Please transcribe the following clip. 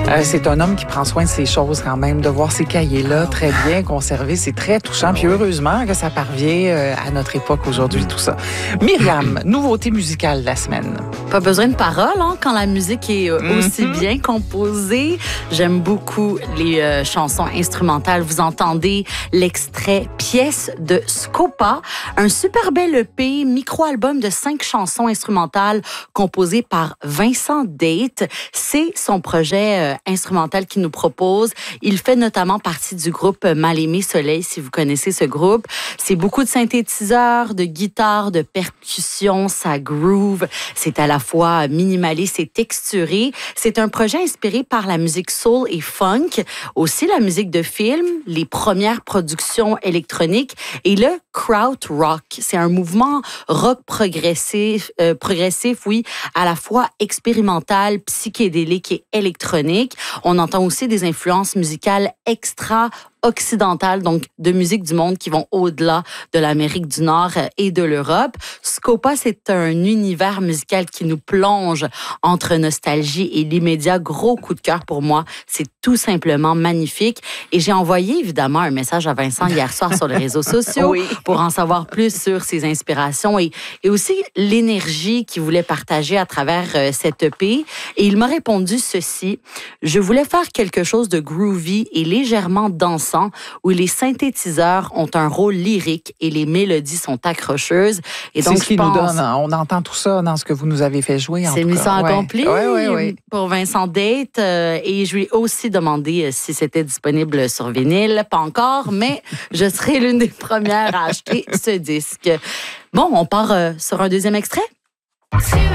C'est un homme qui prend soin de ses choses quand même, de voir ces cahiers-là très bien conservés. C'est très touchant. Puis heureusement que ça parvient à notre époque aujourd'hui, tout ça. Myriam, nouveauté musicale de la semaine. Pas besoin de paroles quand la musique est aussi bien composée. J'aime beaucoup les chansons instrumentales. Vous entendez l'extrait Pièce de Scopa, un super bel EP, micro-album de 5 chansons instrumentales composées par Vincent Date. C'est son projet instrumental qu'il nous propose. Il fait notamment partie du groupe Mal-Aimé Soleil, si vous connaissez ce groupe. C'est beaucoup de synthétiseurs, de guitares, de percussions, ça groove. C'est à la fois minimaliste et texturé. C'est un projet inspiré par la musique soul et funk, aussi la musique de film, les premières productions électroniques et le krautrock. C'est un mouvement rock progressif, oui, à la fois expérimental, psychédélique et électronique. On entend aussi des influences musicales occidentales, donc de musique du monde qui vont au-delà de l'Amérique du Nord et de l'Europe. Scopa, c'est un univers musical qui nous plonge entre nostalgie et l'immédiat. Gros coup de cœur pour moi. C'est tout simplement magnifique. Et j'ai envoyé évidemment un message à Vincent hier soir sur les réseaux sociaux pour en savoir plus sur ses inspirations et aussi l'énergie qu'il voulait partager à travers cette EP. Et il m'a répondu ceci: je voulais faire quelque chose de groovy et légèrement dansant, où les synthétiseurs ont un rôle lyrique et les mélodies sont accrocheuses. Et donc, c'est ce qui nous donne. On entend tout ça dans ce que vous nous avez fait jouer. C'est mission accomplie oui. Pour Vincent Date. Et je lui ai aussi demandé si c'était disponible sur vinyle. Pas encore, mais je serai l'une des premières à acheter ce disque. Bon, on part sur un deuxième extrait.